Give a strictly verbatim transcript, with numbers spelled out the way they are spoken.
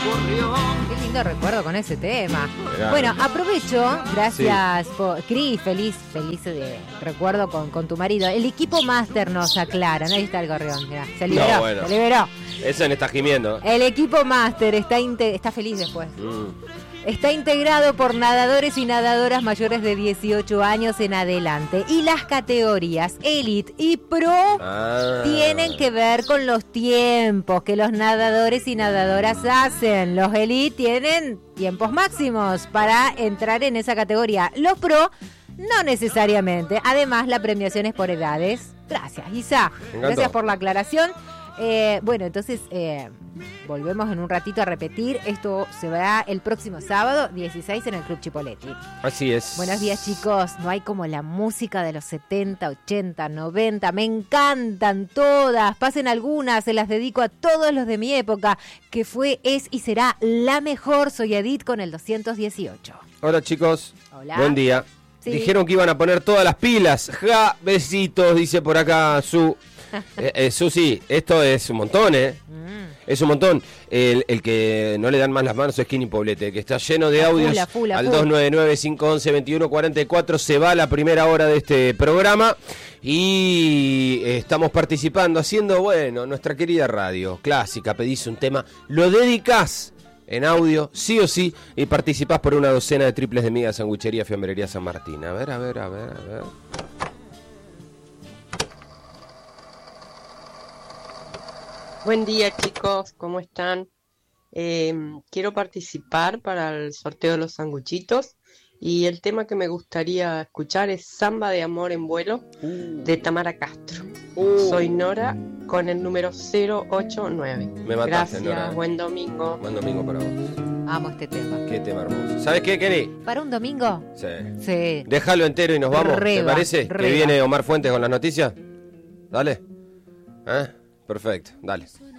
Qué lindo recuerdo con ese tema. Mirá. Bueno, aprovecho, gracias, sí. por, Cris, feliz, feliz de recuerdo con, con tu marido. El equipo máster nos aclara, ahí está el gorrión, mirá, se liberó, no, bueno. se liberó. Eso me está gimiendo. El equipo máster está, inte- está feliz después. Mm. Está integrado por nadadores y nadadoras mayores de dieciocho años en adelante. Y las categorías Elite y Pro ah. tienen que ver con los tiempos que los nadadores y nadadoras hacen. Los Elite tienen tiempos máximos para entrar en esa categoría. Los Pro no necesariamente. Además, la premiación es por edades. Gracias, Isa. Gracias por la aclaración. Eh, bueno, entonces eh, volvemos en un ratito a repetir. Esto se verá el próximo sábado dieciséis en el Club Chipolletti. Así es. Buenos días, chicos. No hay como la música de los setenta, ochenta, noventa. Me encantan todas. Pasen algunas, se las dedico a todos los de mi época, que fue, es y será la mejor. Soy Edith con el doscientos dieciocho. Hola, chicos. Hola. Buen día. Sí. Dijeron que iban a poner todas las pilas. Ja, besitos, dice por acá Su. eh, eh, Susi, esto es un montón, ¿eh? Mm. Es un montón. El, el que no le dan más las manos es Kini Poblete, que está lleno de audios. Fula, fula, al dos nueve nueve, cinco uno uno, dos uno cuatro cuatro se va la primera hora de este programa y estamos participando, haciendo, bueno, nuestra querida radio clásica. Pedís un tema, lo dedicás en audio, sí o sí, y participás por una docena de triples de miga sanguichería Fiambrería San Martín. A ver, a ver, a ver, a ver. Buen día, chicos, ¿cómo están? Eh, quiero participar para el sorteo de los sanguchitos y el tema que me gustaría escuchar es Samba de Amor en Vuelo uh. de Tamara Castro. Uh. Soy Nora con el número cero ocho nueve. Me mataste, Gracias, Nora. Buen domingo. Buen domingo para vos. Amo este tema. Qué tema hermoso. ¿Sabes qué, Kenny? ¿Para un domingo? Sí. Sí. Déjalo entero y nos vamos. Reba, ¿Te parece? reba. Que viene Omar Fuentes con las noticias. Dale. ¿Eh? Perfecto, dale.